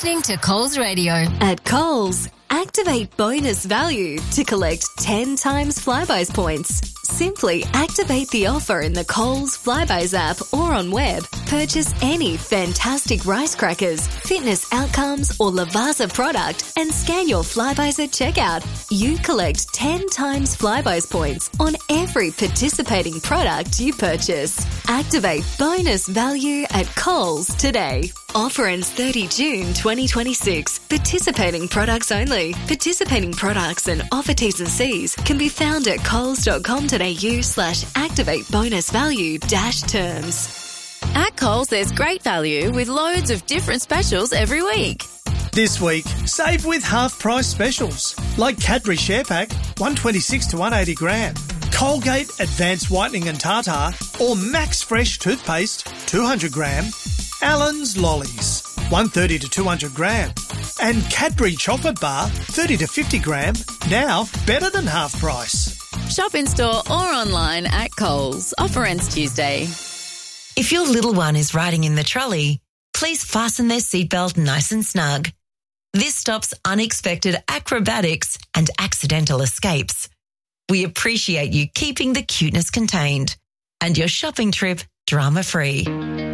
listening to Coles Radio. At Coles, activate bonus value to collect 10 times Flybuys points. Simply activate the offer in the Coles Flybuys app or on web. Purchase any fantastic rice crackers, fitness outcomes or Lavazza product and scan your Flybuys at checkout. You collect 10 times Flybuys points on every participating product you purchase. Activate bonus value at Coles today. Offer ends 30 June 2026. Participating products only. Participating products and offer T's and C's can be found at coles.com.au/activate bonus value -terms. At Coles, there's great value with loads of different specials every week. This week, save with half-price specials, like Cadbury Share Pack, 126 to 180 gram, Colgate Advanced Whitening and Tartar, or Max Fresh Toothpaste, 200 gram, Allen's Lollies, 130 to 200 gram, and Cadbury Chocolate Bar, 30 to 50 gram, now better than half price. Shop in store or online at Coles. Offer ends Tuesday. If your little one is riding in the trolley, please fasten their seatbelt nice and snug. This stops unexpected acrobatics and accidental escapes. We appreciate you keeping the cuteness contained and your shopping trip drama-free.